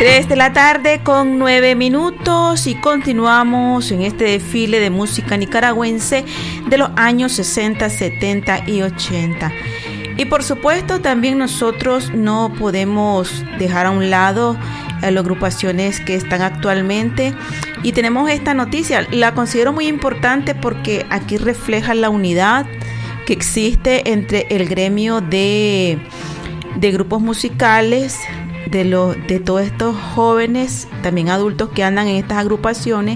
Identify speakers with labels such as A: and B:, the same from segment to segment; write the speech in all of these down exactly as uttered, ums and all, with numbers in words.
A: tres de la tarde con nueve minutos y continuamos en este desfile de música nicaragüense de los años sesenta, setenta y ochenta. Y por supuesto también nosotros no podemos dejar a un lado a las agrupaciones que están actualmente, y tenemos esta noticia, la considero muy importante porque aquí refleja la unidad que existe entre el gremio de, de grupos musicales, de, los, de todos estos jóvenes, también adultos que andan en estas agrupaciones.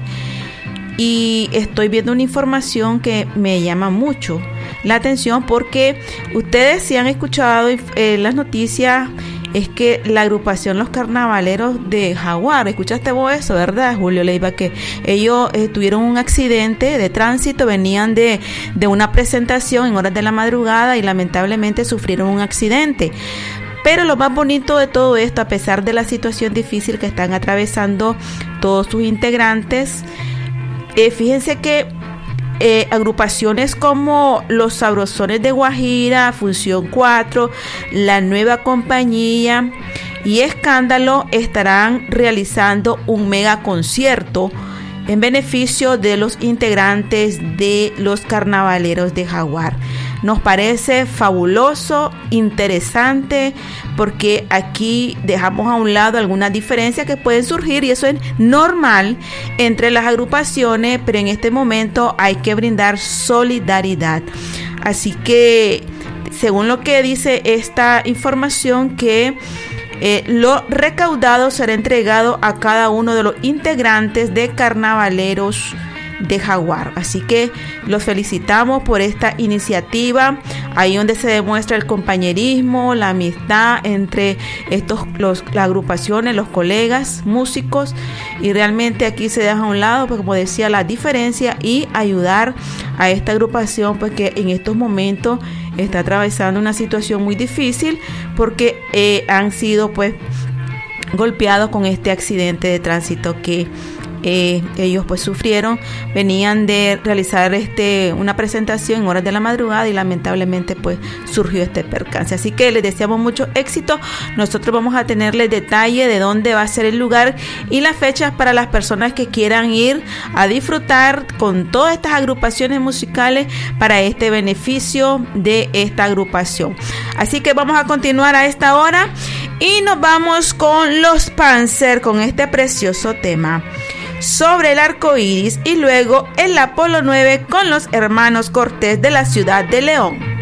A: Y estoy viendo una información que me llama mucho la atención, porque ustedes, si han escuchado eh, las noticias, es que la agrupación Los Carnavaleros de Jaguar, ¿escuchaste vos eso, verdad, Julio Leiva? Que ellos eh, tuvieron un accidente de tránsito, venían de, de una presentación en horas de la madrugada y lamentablemente sufrieron un accidente. Pero lo más bonito de todo esto, a pesar de la situación difícil que están atravesando todos sus integrantes, eh, fíjense que Eh, agrupaciones como Los Sabrosones de Guajira, Función cuatro, La Nueva Compañía y Escándalo estarán realizando un mega concierto en beneficio de los integrantes de Los Carnavaleros de Jaguar. Nos parece fabuloso, interesante, porque aquí dejamos a un lado algunas diferencias que pueden surgir, y eso es normal entre las agrupaciones, pero en este momento hay que brindar solidaridad. Así que, según lo que dice esta información, que Eh, lo recaudado será entregado a cada uno de los integrantes de Carnavaleros de Jaguar. Así que los felicitamos por esta iniciativa, ahí donde se demuestra el compañerismo, la amistad entre estos los, las agrupaciones, los colegas músicos, y realmente aquí se deja a un lado, pues, como decía, la diferencia, y ayudar a esta agrupación, pues, que en estos momentos está atravesando una situación muy difícil, porque eh, han sido pues golpeados con este accidente de tránsito que Eh, ellos pues sufrieron. Venían de realizar este una presentación en horas de la madrugada y lamentablemente pues surgió este percance. Así que les deseamos mucho éxito. Nosotros vamos a tenerles detalle de dónde va a ser el lugar y las fechas para las personas que quieran ir a disfrutar con todas estas agrupaciones musicales para este beneficio de esta agrupación. Así que vamos a continuar a esta hora y nos vamos con Los Panzer con este precioso tema Sobre el Arco Iris, y luego el Apolo nueve con los hermanos Cortés de la ciudad de León.